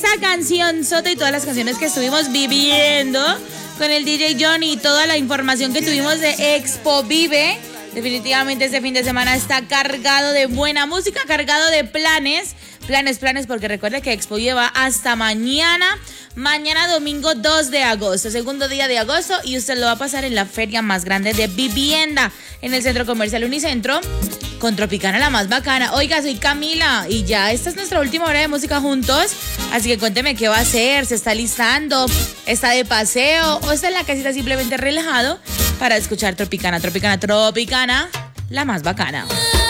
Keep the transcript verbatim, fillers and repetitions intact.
esta canción, Soto, y todas las canciones que estuvimos viviendo con el D J Johnny y toda la información que tuvimos de Expo Vive. Definitivamente este fin de semana está cargado de buena música, cargado de planes. Planes, planes, porque recuerde que Expo lleva hasta mañana, mañana domingo dos de agosto, segundo día de agosto, y usted lo va a pasar en la feria más grande de vivienda, en el Centro Comercial Unicentro, con Tropicana la más bacana. Oiga, soy Camila, y ya esta es nuestra última hora de música juntos, así que cuénteme qué va a hacer, se está listando, está de paseo, o está en la casita simplemente relajado para escuchar Tropicana, Tropicana, Tropicana, la más bacana.